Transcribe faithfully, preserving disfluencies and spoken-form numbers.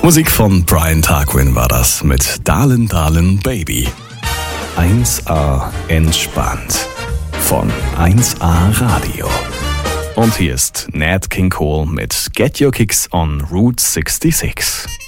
Musik von Brian Tarquin war das mit Darlin' Darlin' Baby. eins A entspannt von eins A Radio. Und hier ist Nat King Cole mit Get Your Kicks on Route sechsundsechzig.